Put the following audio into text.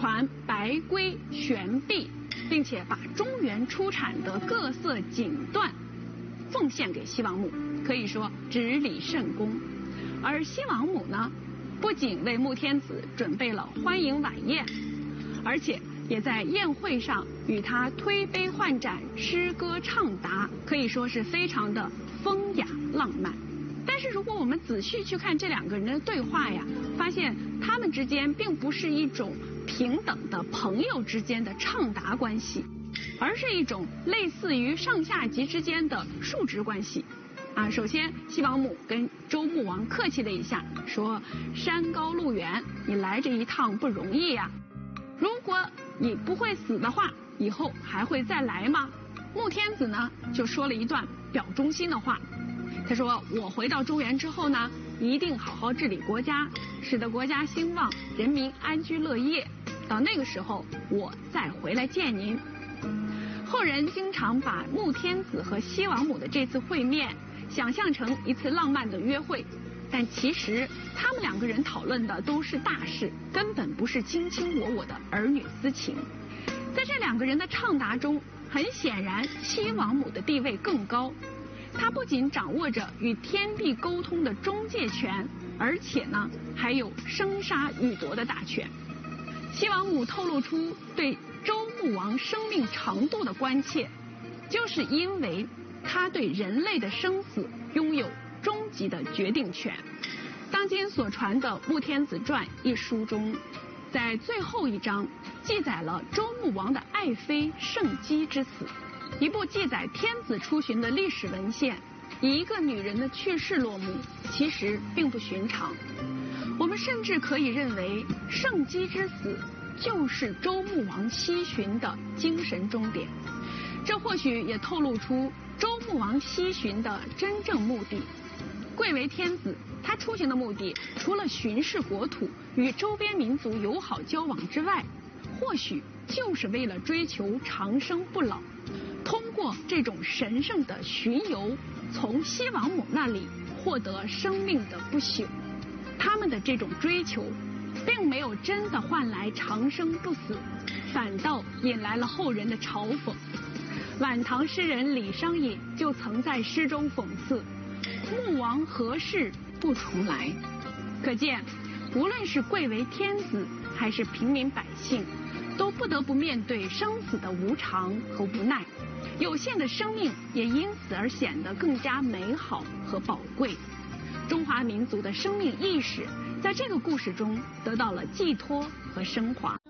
传白圭、玄璧，并且把中原出产的各色锦缎奉献给西王母，可以说执礼甚恭。而西王母呢，不仅为穆天子准备了欢迎晚宴，而且也在宴会上与他推杯换盏、诗歌畅答，可以说是非常的风雅浪漫。但是如果我们仔细去看这两个人的对话呀，发现他们之间并不是一种平等的朋友之间的畅答关系，而是一种类似于上下级之间的述职关系。首先西王母跟周穆王客气了一下，说山高路远，你来这一趟不容易呀。如果你不会死的话，以后还会再来吗？穆天子呢就说了一段表忠心的话，他说我回到中原之后呢，一定好好治理国家，使得国家兴旺，人民安居乐业，到那个时候我再回来见您。后人经常把穆天子和西王母的这次会面想象成一次浪漫的约会，但其实他们两个人讨论的都是大事，根本不是卿卿我我的儿女私情。在这两个人的畅答中，很显然西王母的地位更高，她不仅掌握着与天地沟通的中介权，而且呢还有生杀予夺的大权。西王母透露出对周穆王生命长度的关切，就是因为他对人类的生死拥有终极的决定权。当今所传的《穆天子传》一书中，在最后一章记载了周穆王的爱妃圣姬之死，一部记载天子出巡的历史文献，以一个女人的去世落幕，其实并不寻常。我们甚至可以认为，圣姬之死就是周穆王西巡的精神终点。这或许也透露出周穆王西巡的真正目的。贵为天子，他出行的目的除了巡视国土、与周边民族友好交往之外，或许就是为了追求长生不老，通过这种神圣的巡游，从西王母那里获得生命的不朽。他们的这种追求并没有真的换来长生不死，反倒引来了后人的嘲讽。晚唐诗人李商隐就曾在诗中讽刺穆王何事不重来。可见无论是贵为天子还是平民百姓，都不得不面对生死的无常和无奈，有限的生命也因此而显得更加美好和宝贵。中华民族的生命意识在这个故事中得到了寄托和升华。